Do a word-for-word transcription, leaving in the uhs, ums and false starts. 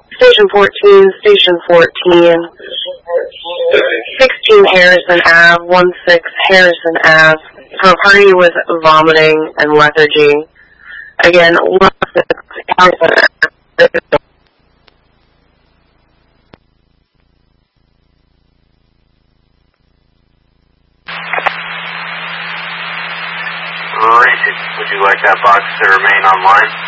Station fourteen, Station fourteen, sixteen Harrison Avenue, one six Harrison Avenue, for a party with vomiting and lethargy. Again, one six Harrison Avenue. Would you like that box to remain online?